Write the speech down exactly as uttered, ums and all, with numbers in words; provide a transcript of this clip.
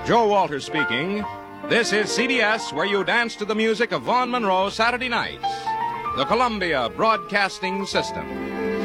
Joe Walters speaking. This is C B S, where you dance to the music of Vaughn Monroe Saturday nights. The Columbia Broadcasting System.